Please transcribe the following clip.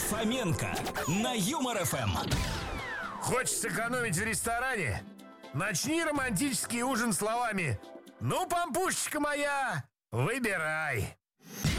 Фоменко на Юмор ФМ. Хочешь сэкономить в ресторане? Начни романтический ужин словами: «Ну, пампушечка моя, выбирай».